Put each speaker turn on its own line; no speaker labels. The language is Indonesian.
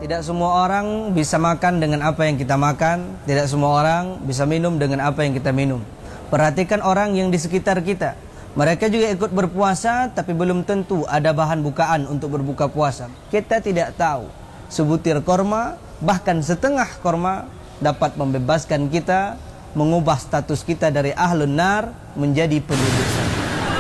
Tidak semua orang bisa makan dengan apa yang kita makan. Tidak semua orang bisa minum dengan apa yang kita minum. Perhatikan orang yang di sekitar kita. Mereka juga ikut berpuasa, tapi belum tentu ada bahan bukaan untuk berbuka puasa. Kita tidak tahu. Sebutir korma, bahkan setengah korma, dapat membebaskan kita, mengubah status kita dari ahlun nar menjadi penduduk